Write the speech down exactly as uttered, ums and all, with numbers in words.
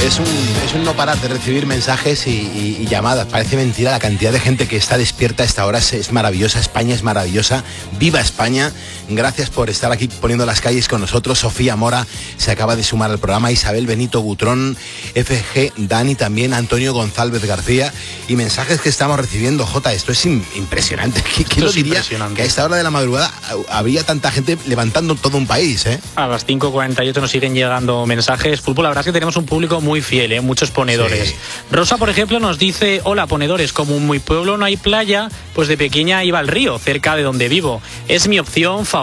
Es un, es un no parar de recibir mensajes y, y, y llamadas. Parece mentira la cantidad de gente que está despierta a esta hora. Es, es maravillosa, España es maravillosa. ¡Viva España! Gracias por estar aquí poniendo las calles con nosotros. Sofía Mora se acaba de sumar al programa. Isabel Benito Butrón, F G Dani también, Antonio González García. Y mensajes que estamos recibiendo. Jota, esto es in, impresionante. ¿Quién lo diría que a esta hora de la madrugada habría tanta gente levantando todo un país, eh? A las cinco cuarenta y ocho nos siguen llegando mensajes. Fútbol, la verdad es que tenemos un público muy fiel, ¿eh? Muchos ponedores. Sí. Rosa, por ejemplo, nos dice: hola, ponedores, como en mi pueblo no hay playa, pues de pequeña iba al río, cerca de donde vivo. Es mi opción favorita.